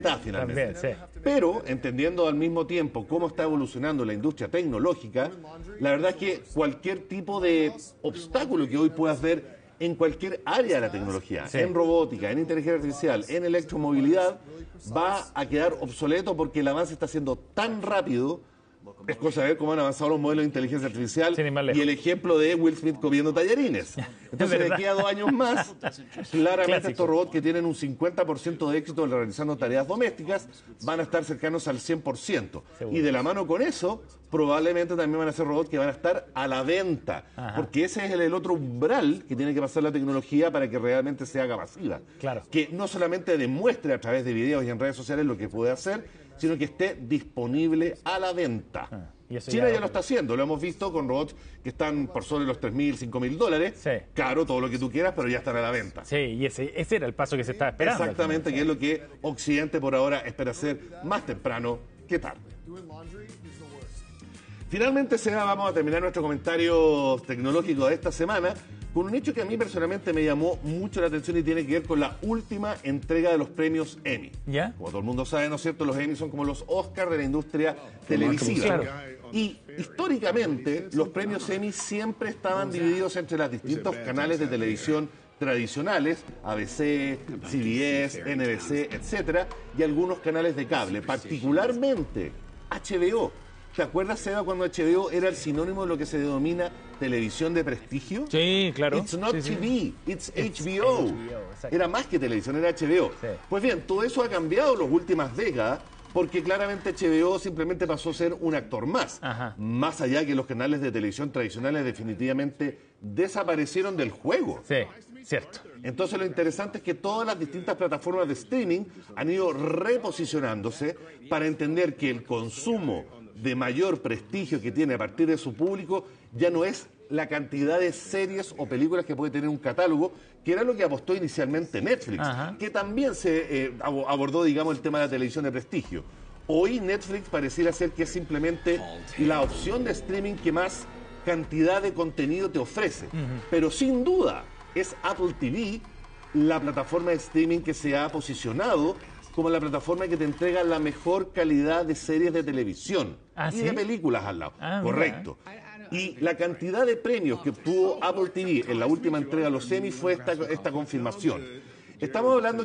finalmente. También, sí. Pero, entendiendo al mismo tiempo cómo está evolucionando la industria tecnológica, la verdad es que cualquier tipo de obstáculo que hoy puedas ver en cualquier área de la tecnología, Sí. en robótica, en inteligencia artificial, en electromovilidad, va a quedar obsoleto porque el avance está siendo tan rápido. Es cosa de ver cómo han avanzado los modelos de inteligencia artificial Sin ir más lejos. y el ejemplo de Will Smith comiendo tallarines. Entonces, de verdad. aquí a 2 años más, claramente Clásico. estos robots que tienen un 50% de éxito realizando tareas domésticas van a estar cercanos al 100%. Seguro. Y de la mano con eso, probablemente también van a ser robots que van a estar a la venta. Ajá. Porque ese es el otro umbral que tiene que pasar la tecnología para que realmente se haga masiva. Claro. Que no solamente demuestre a través de videos y en redes sociales lo que puede hacer, sino que esté disponible a la venta. Y eso China ya- ya lo está haciendo, lo hemos visto con robots que están por sobre los 3.000, 5.000 dólares. Sí. Caro, todo lo que tú quieras, pero ya están a la venta. Sí, y ese era el paso que se estaba esperando. Exactamente, que es lo que Occidente por ahora espera hacer más temprano que tarde. Finalmente, Seba, vamos a terminar nuestro comentario tecnológico de esta semana con un hecho que a mí personalmente me llamó mucho la atención y tiene que ver con la última entrega de los premios Emmy. ¿Ya? Como todo el mundo sabe, ¿no es cierto? Los Emmy son como los Oscars de la industria televisiva. Claro. Y históricamente, los premios Emmy siempre estaban divididos entre los distintos canales de televisión tradicionales, ABC, CBS, NBC, etcétera, y algunos canales de cable, particularmente HBO. ¿Te acuerdas, Seba, cuando HBO era el sinónimo de lo que se denomina televisión de prestigio? Sí, claro. It's not Sí, sí. TV, it's HBO. exacto. Era más que televisión, era HBO. Sí. Pues bien, todo eso ha cambiado en las últimas décadas porque claramente HBO simplemente pasó a ser un actor más. Ajá. Más allá que los canales de televisión tradicionales definitivamente desaparecieron del juego. Sí, cierto. Entonces lo interesante es que todas las distintas plataformas de streaming han ido reposicionándose para entender que el consumo de mayor prestigio que tiene a partir de su público ya no es la cantidad de series o películas que puede tener un catálogo, que era lo que apostó inicialmente Netflix, Ajá. que también se abordó, digamos, el tema de la televisión de prestigio. Hoy Netflix pareciera ser que es simplemente la opción de streaming que más cantidad de contenido te ofrece, pero sin duda es Apple TV la plataforma de streaming que se ha posicionado como la plataforma que te entrega la mejor calidad de series de televisión ¿Ah, y sí? de películas al lado. Ah, mira. Correcto. Y la cantidad de premios que obtuvo Apple TV en la última entrega de los Emmy fue esta confirmación. Estamos hablando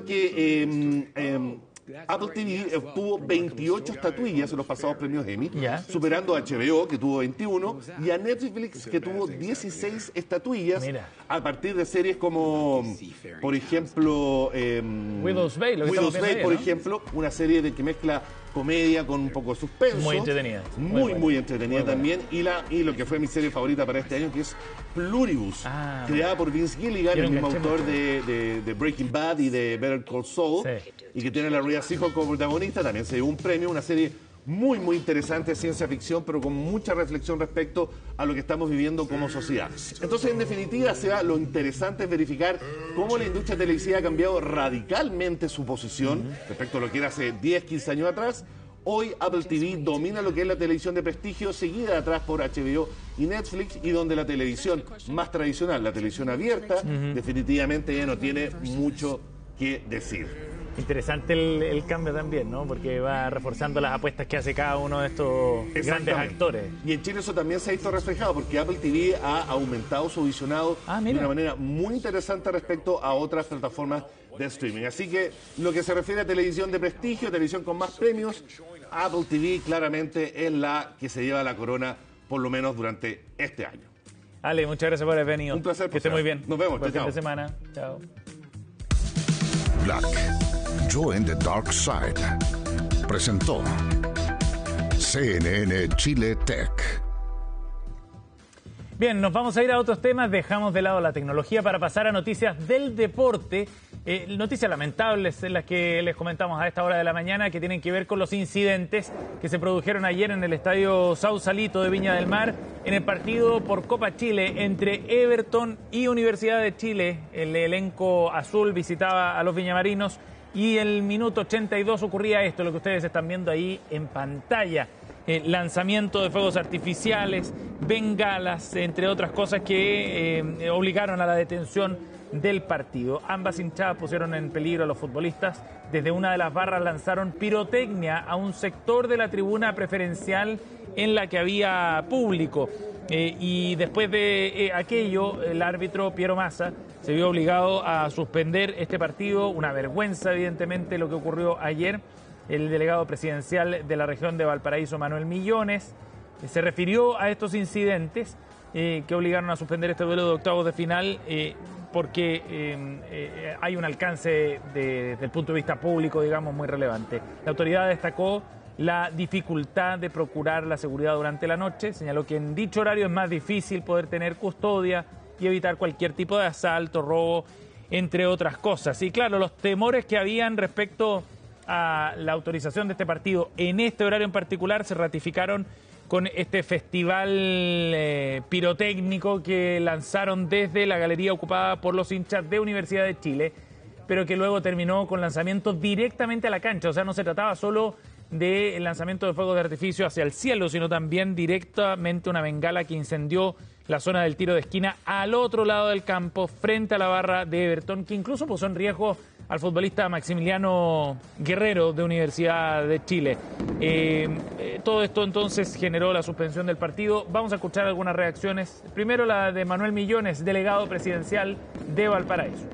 que Apple TV obtuvo 28 estatuillas en los pasados premios Emmy, Ya. superando a HBO, que tuvo 21, y a Netflix, que tuvo 16 estatuillas, Mira. a partir de series como, por ejemplo, Widow's Bay, lo que Widow's estamos viendo Bay, ahí, por ¿no? ejemplo, una serie que mezcla comedia con un poco de suspenso. Muy entretenida. Muy, buena. muy entretenida Muy buena. también. Y lo que fue mi serie favorita para este año, que es Pluribus, Ah, creada por Vince Gilligan, Yo el no mismo enganché autor mucho. de Breaking Bad y de Better Call Saul, Sí. y que tiene a la Rhea Seahorn como protagonista. También se llevó un premio, una serie muy, muy interesante de ciencia ficción, pero con mucha reflexión respecto a lo que estamos viviendo como sociedad. Entonces, en definitiva, lo interesante es verificar cómo la industria televisiva ha cambiado radicalmente su posición respecto a lo que era hace 10, 15 años atrás. Hoy Apple TV domina lo que es la televisión de prestigio, seguida de atrás por HBO y Netflix, y donde la televisión más tradicional, la televisión abierta, definitivamente ya no tiene mucho que decir. Interesante el cambio también, ¿no? Porque va reforzando las apuestas que hace cada uno de estos grandes Exactamente. actores. Y en Chile eso también se ha visto reflejado porque Apple TV ha aumentado su visionado Ah, de mira. una manera muy interesante respecto a otras plataformas de streaming. Así que lo que se refiere a televisión de prestigio, televisión con más premios, Apple TV claramente es la que se lleva la corona, por lo menos durante este año. Ale, muchas gracias por haber venido. Un placer, Que esté muy bien. Nos vemos. Buen Chao, fin de chao. semana. Chao. Black. Join the Dark Side. Presentó CNN Chile Tech. Bien, nos vamos a ir a otros temas, dejamos de lado la tecnología para pasar a noticias del deporte, noticias lamentables en las que les comentamos a esta hora de la mañana que tienen que ver con los incidentes que se produjeron ayer en el estadio Sausalito de Viña del Mar en el partido por Copa Chile entre Everton y Universidad de Chile. El elenco azul visitaba a los viñamarinos y el minuto 82 ocurría esto, lo que ustedes están viendo ahí en pantalla. Lanzamiento de fuegos artificiales, bengalas, entre otras cosas que obligaron a la detención del partido. Ambas hinchadas pusieron en peligro a los futbolistas. Desde una de las barras lanzaron pirotecnia a un sector de la tribuna preferencial en la que había público. Y después de aquello, el árbitro Piero Massa se vio obligado a suspender este partido. Una vergüenza, evidentemente, lo que ocurrió ayer. El delegado presidencial de la región de Valparaíso, Manuel Millones, se refirió a estos incidentes que obligaron a suspender este duelo de octavos de final porque hay un alcance desde el punto de vista público, digamos, muy relevante. La autoridad destacó la dificultad de procurar la seguridad durante la noche. Señaló que en dicho horario es más difícil poder tener custodia y evitar cualquier tipo de asalto, robo, entre otras cosas. Y claro, los temores que habían respecto a la autorización de este partido en este horario en particular se ratificaron con este festival pirotécnico que lanzaron desde la galería ocupada por los hinchas de Universidad de Chile, pero que luego terminó con lanzamientos directamente a la cancha. O sea, no se trataba solo del lanzamiento de fuegos de artificio hacia el cielo, sino también directamente una bengala que incendió la zona del tiro de esquina al otro lado del campo, frente a la barra de Everton, que incluso puso en riesgo al futbolista Maximiliano Guerrero de Universidad de Chile. Todo esto entonces generó la suspensión del partido. Vamos a escuchar algunas reacciones. Primero la de Manuel Millones, delegado presidencial de Valparaíso.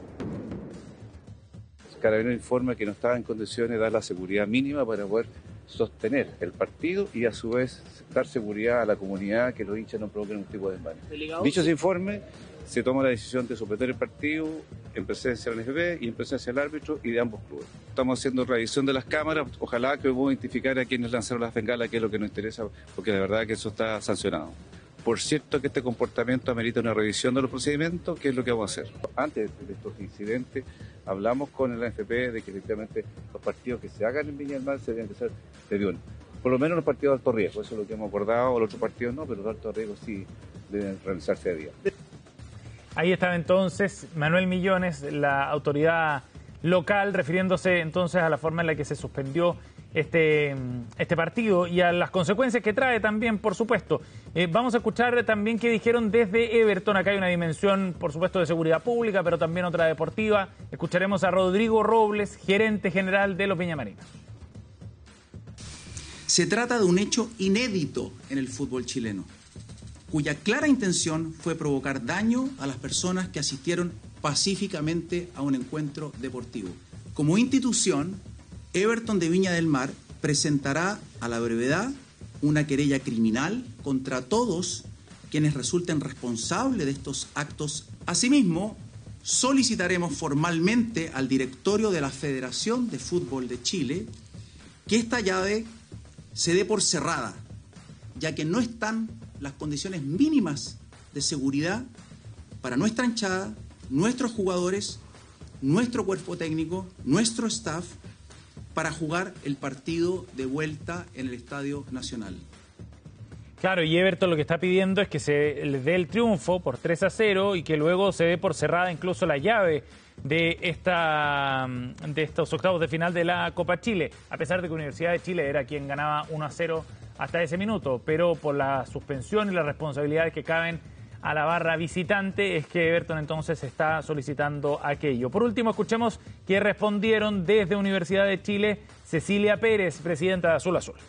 Carabineros informa que no estaba en condiciones de dar la seguridad mínima para poder sostener el partido y a su vez dar seguridad a la comunidad, que los hinchas no provoquen un tipo de desmane. Dicho ese informe, se toma la decisión de suspender el partido en presencia del NFP y en presencia del árbitro y de ambos clubes. Estamos haciendo revisión de las cámaras, ojalá que podamos identificar a quienes lanzaron las bengalas, que es lo que nos interesa, porque de verdad que eso está sancionado. Por cierto que este comportamiento amerita una revisión de los procedimientos, que es lo que vamos a hacer. Antes de estos incidentes, hablamos con el ANFP de que efectivamente los partidos que se hagan en Viña del Mar se deben de ser de diurno. Por lo menos los partidos de alto riesgo, eso es lo que hemos acordado, los otros partidos no, pero los de alto riesgo sí deben realizarse de día. Ahí estaba entonces Manuel Millones, la autoridad local, refiriéndose entonces a la forma en la que se suspendió este partido y a las consecuencias que trae también, por supuesto. Vamos a escuchar también qué dijeron desde Everton. Acá hay una dimensión, por supuesto, de seguridad pública, pero también otra deportiva. Escucharemos a Rodrigo Robles, gerente general de los Viñamarinos. Se trata de un hecho inédito en el fútbol chileno, cuya clara intención fue provocar daño a las personas que asistieron pacíficamente a un encuentro deportivo. Como institución, Everton de Viña del Mar presentará a la brevedad una querella criminal contra todos quienes resulten responsables de estos actos. Asimismo, solicitaremos formalmente al directorio de la Federación de Fútbol de Chile que esta llave se dé por cerrada, ya que no están las condiciones mínimas de seguridad para nuestra hinchada, nuestros jugadores, nuestro cuerpo técnico, nuestro staff, para jugar el partido de vuelta en el Estadio Nacional. Claro, y Everton lo que está pidiendo es que se le dé el triunfo por 3-0 y que luego se dé por cerrada incluso la llave de estos octavos de final de la Copa Chile, a pesar de que Universidad de Chile era quien ganaba 1-0 hasta ese minuto, pero por la suspensión y las responsabilidades que caben a la barra visitante es que Everton entonces está solicitando aquello. Por último, escuchemos que respondieron desde Universidad de Chile Cecilia Pérez, presidenta de Azul Azul.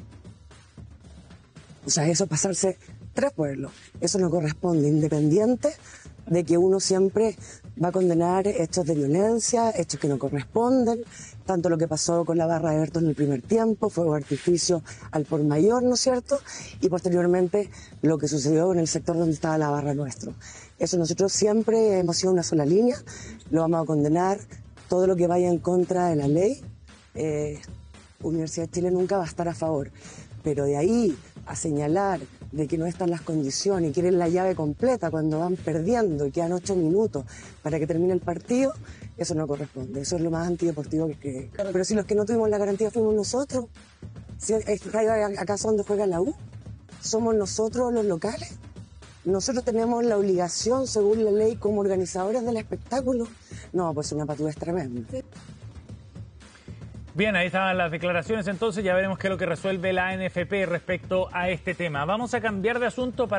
O sea, eso es pasarse 3 pueblos. Eso no corresponde, independiente de que uno siempre va a condenar hechos de violencia, hechos que no corresponden, tanto lo que pasó con la barra de Everton en el primer tiempo, fuego de artificio al por mayor, ¿no es cierto? Y posteriormente lo que sucedió en el sector donde estaba la barra nuestro. Eso nosotros siempre hemos sido una sola línea, lo vamos a condenar, todo lo que vaya en contra de la ley. Universidad de Chile nunca va a estar a favor, pero de ahí a señalar de que no están las condiciones y quieren la llave completa cuando van perdiendo y quedan 8 minutos para que termine el partido, eso no corresponde. Eso es lo más antideportivo que... Pero si los que no tuvimos la garantía fuimos nosotros, si ¿acaso donde juega la U? ¿Somos nosotros los locales? Nosotros tenemos la obligación, según la ley, como organizadores del espectáculo. No, pues una patudez tremenda. Bien, ahí estaban las declaraciones, entonces ya veremos qué es lo que resuelve la ANFP respecto a este tema. Vamos a cambiar de asunto para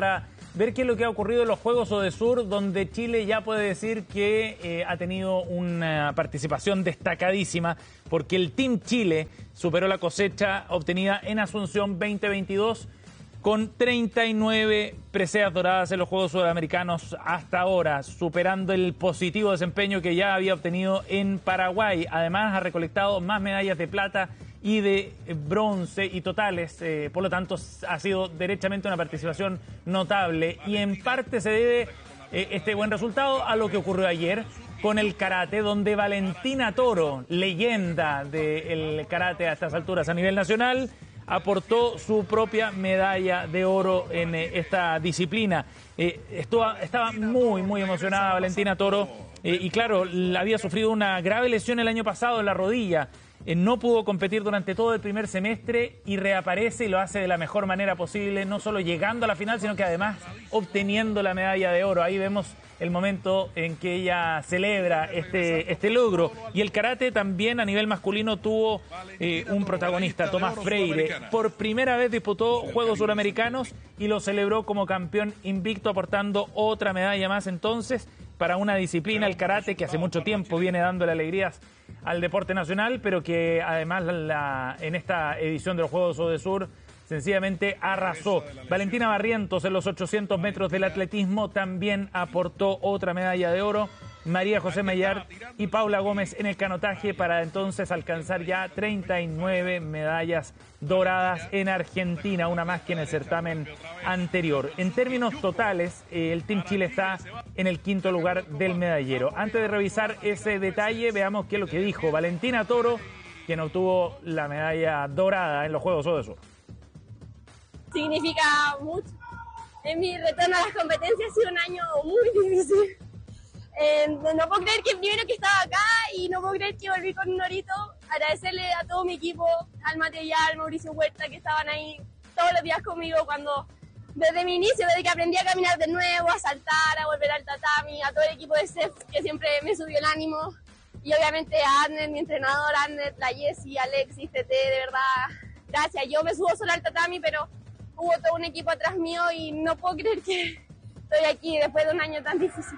ver qué es lo que ha ocurrido en los Juegos Odesur, donde Chile ya puede decir que ha tenido una participación destacadísima, porque el Team Chile superó la cosecha obtenida en Asunción 2022 con 39 preseas doradas en los Juegos Sudamericanos hasta ahora, superando el positivo desempeño que ya había obtenido en Paraguay. Además, ha recolectado más medallas de plata y de bronce y totales, por lo tanto ha sido derechamente una participación notable, y en parte se debe este buen resultado a lo que ocurrió ayer con el karate, donde Valentina Toro, leyenda del karate a estas alturas a nivel nacional, aportó su propia medalla de oro en esta disciplina. Estaba muy emocionada Valentina Toro, y claro, había sufrido una grave lesión el año pasado en la rodilla. No pudo competir durante todo el primer semestre y reaparece y lo hace de la mejor manera posible, no solo llegando a la final, sino que además obteniendo la medalla de oro. Ahí vemos el momento en que ella celebra este logro. Y el karate también a nivel masculino tuvo un protagonista, Tomás Freire. Por primera vez disputó Juegos Suramericanos y lo celebró como campeón invicto, aportando otra medalla más entonces para una disciplina, el karate, que hace mucho tiempo viene dándole alegrías al deporte nacional, pero que además en esta edición de los Juegos Odesur sencillamente arrasó. Valentina Barrientos en los 800 metros del atletismo también aportó otra medalla de oro. María José Mayar y Paula Gómez en el canotaje, para entonces alcanzar ya 39 medallas doradas en Argentina, una más que en el certamen anterior. En términos totales, el Team Chile está en el quinto lugar del medallero. Antes de revisar ese detalle, veamos qué es lo que dijo Valentina Toro, quien obtuvo la medalla dorada en los Juegos Odesur. Significa mucho. En mi retorno a las competencias ha sido un año muy difícil. No puedo creer que primero que estaba acá y no puedo creer que volví con un orito. Agradecerle a todo mi equipo, al material, Mauricio Huerta, que estaban ahí todos los días conmigo desde mi inicio, desde que aprendí a caminar de nuevo, a saltar, a volver al tatami, a todo el equipo de CEF que siempre me subió el ánimo, y obviamente a Arnet, mi entrenador, Arnet, la Jessie, Alexis, Tete, de verdad, gracias. Yo me subo sola al tatami, pero hubo todo un equipo atrás mío y no puedo creer que estoy aquí después de un año tan difícil.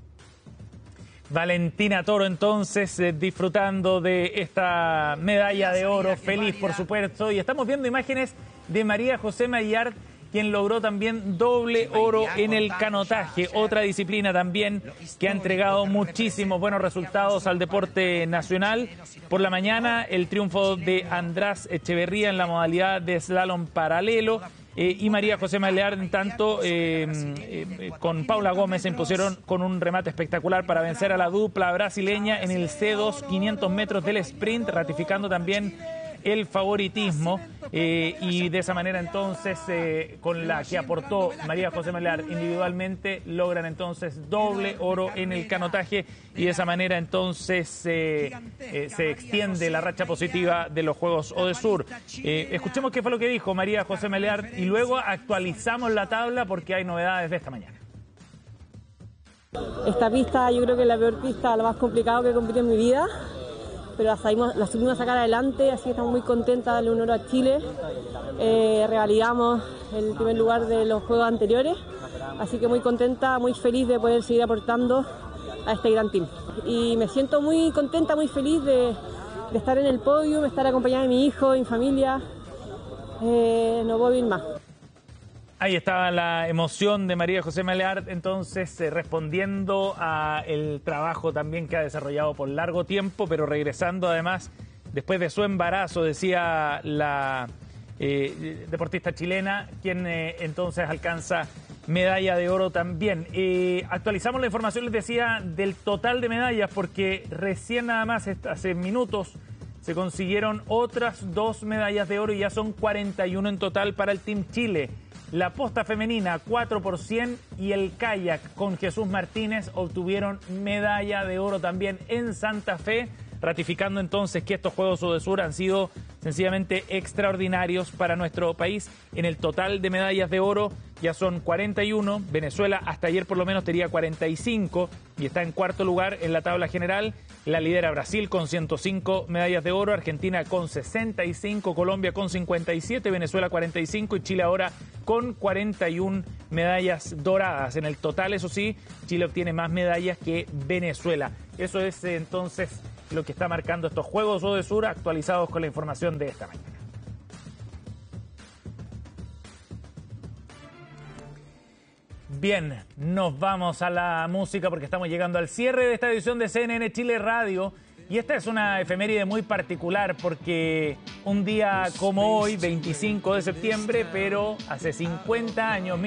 Valentina Toro entonces disfrutando de esta medalla de oro, feliz por supuesto, y estamos viendo imágenes de María José Mayar, quien logró también doble oro en el canotaje, otra disciplina también que ha entregado muchísimos buenos resultados al deporte nacional. Por la mañana el triunfo de András Echeverría en la modalidad de slalom paralelo, y María José Mayar, en tanto, con Paula Gómez se impusieron con un remate espectacular para vencer a la dupla brasileña en el C2 500 metros del sprint, ratificando también el favoritismo, y de esa manera entonces, con la que aportó María José Mayar individualmente, logran entonces doble oro en el canotaje, y de esa manera entonces se extiende la racha positiva de los Juegos Odesur. Escuchemos qué fue lo que dijo María José Mayar y luego actualizamos la tabla porque hay novedades de esta mañana. Esta pista yo creo que es la peor pista, la más complicada que he competido en mi vida, pero la supimos a sacar adelante, así que estamos muy contentas de darle un oro a Chile. Revalidamos el primer lugar de los juegos anteriores, así que muy contenta, muy feliz de poder seguir aportando a este gran team. Y me siento muy contenta, muy feliz de estar en el podio, de estar acompañada de mi hijo, de mi familia. No puedo vivir más. Ahí estaba la emoción de María José Mayar, entonces respondiendo a el trabajo también que ha desarrollado por largo tiempo, pero regresando además después de su embarazo, decía la deportista chilena, quien entonces alcanza medalla de oro también. Actualizamos la información, les decía, del total de medallas, porque recién nada más, hace minutos, se consiguieron otras 2 medallas de oro y ya son 41 en total para el Team Chile. La posta femenina 4 por 100 y el kayak con Jesús Martínez obtuvieron medalla de oro también en Santa Fe, ratificando entonces que estos Juegos Odesur han sido sencillamente extraordinarios para nuestro país. En el total de medallas de oro ya son 41, Venezuela hasta ayer por lo menos tenía 45 y está en cuarto lugar en la tabla general. La lidera Brasil con 105 medallas de oro, Argentina con 65, Colombia con 57, Venezuela 45 y Chile ahora con 41 medallas doradas. En el total, eso sí, Chile obtiene más medallas que Venezuela. Eso es entonces lo que está marcando estos Juegos Odesur, actualizados con la información de esta mañana. Bien, nos vamos a la música porque estamos llegando al cierre de esta edición de CNN Chile Radio. Y esta es una efeméride muy particular porque un día como hoy, 25 de septiembre, pero hace 50 años,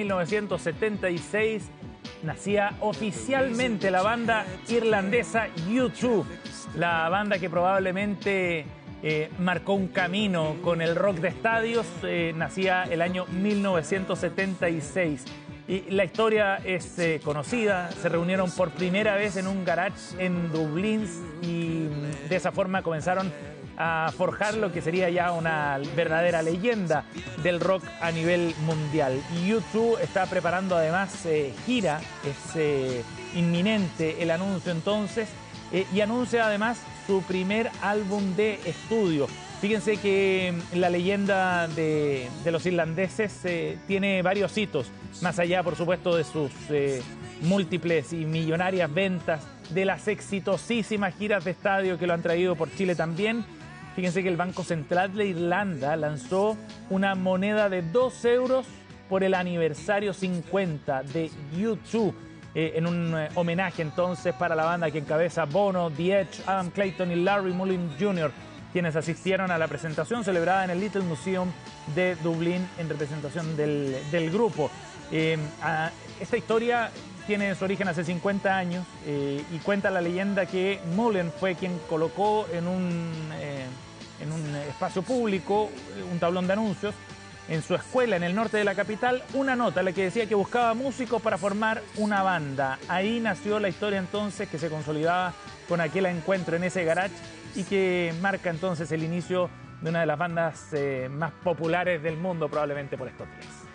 1976, nacía oficialmente la banda irlandesa U2. La banda que probablemente marcó un camino con el rock de estadios, nacía el año 1976. Y la historia es conocida, se reunieron por primera vez en un garage en Dublín y de esa forma comenzaron a forjar lo que sería ya una verdadera leyenda del rock a nivel mundial. U2 está preparando además gira, es inminente el anuncio entonces, y anuncia además su primer álbum de estudio. Fíjense que la leyenda de los irlandeses tiene varios hitos, más allá, por supuesto, de sus múltiples y millonarias ventas, de las exitosísimas giras de estadio que lo han traído por Chile también. Fíjense que el Banco Central de Irlanda lanzó una moneda de 2 euros por el aniversario 50 de U2, en un homenaje entonces para la banda que encabeza Bono, The Edge, Adam Clayton y Larry Mullen Jr., quienes asistieron a la presentación celebrada en el Little Museum de Dublín en representación del grupo. Esta historia tiene su origen hace 50 años y cuenta la leyenda que Mullen fue quien colocó en un espacio público, un tablón de anuncios, en su escuela en el norte de la capital, una nota en la que decía que buscaba músicos para formar una banda. Ahí nació la historia entonces que se consolidaba con aquel encuentro en ese garage y que marca entonces el inicio de una de las bandas más populares del mundo probablemente por estos días.